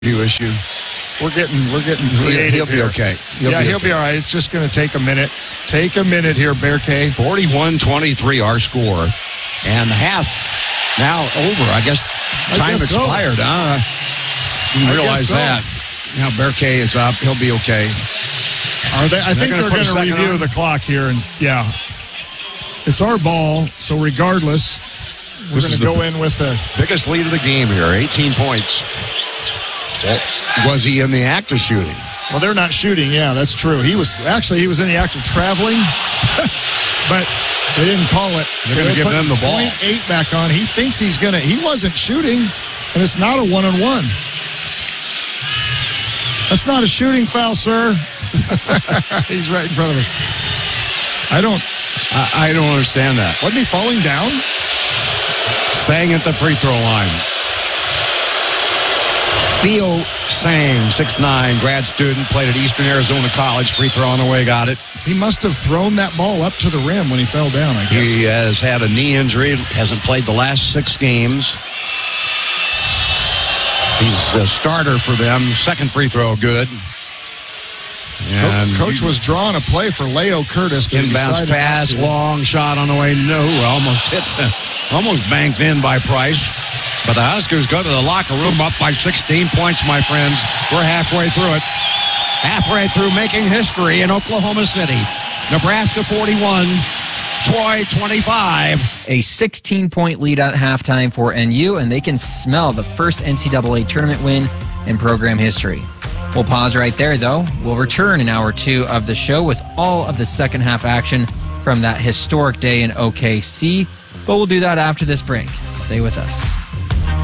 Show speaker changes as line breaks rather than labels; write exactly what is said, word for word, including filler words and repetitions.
issue.
We're getting we're getting
He'll,
creative
he'll be
here.
okay. He'll
yeah,
be
he'll
okay.
be all right. It's just going to take a minute. Take a minute here, Bear K.
forty-one twenty-three our score. And the half now over. I guess
I
time
guess so.
expired, huh? You
I
realize
guess so.
that. Now Bear K is up. He'll be okay.
Are they, I think
gonna
they're
put a
going to
second
review
on?
the clock here. And yeah, it's our ball. So regardless, we're
This
going
is
to go
the-
in with the.
Biggest lead of the game here, eighteen points. Was he in the act of shooting?
Well, they're not shooting. Yeah, that's true. He was actually he was in the act of traveling, but they didn't call it.
They're gonna
they're
give them
putting
the ball.
point eight back on. He thinks he's gonna. He wasn't shooting, and it's not a one on one. That's not a shooting foul, sir. He's right in front of us. I don't.
I, I don't understand that.
Wasn't he falling down?
Sang at the free throw line. Theo Sang, six nine, grad student, played at Eastern Arizona College. Free throw on the way, got it.
He must have thrown that ball up to the rim when he fell down, I guess.
He has had a knee injury, hasn't played the last six games. He's a starter for them. Second free throw, good. And
Co- Coach was drawing a play for Leo Curtis, but he
inbounds
decided not
pass,
to.
long shot on the way. No, almost hit, almost banked in by Price. But the Huskers go to the locker room up by sixteen points, my friends. We're halfway through it. Halfway through making history in Oklahoma City. Nebraska forty-one, Troy twenty-five.
A sixteen-point lead at halftime for N U, and they can smell the first N C double A tournament win in program history. We'll pause right there, though. We'll return in hour two of the show with all of the second half action from that historic day in O K C, but we'll do that after this break. Stay with us.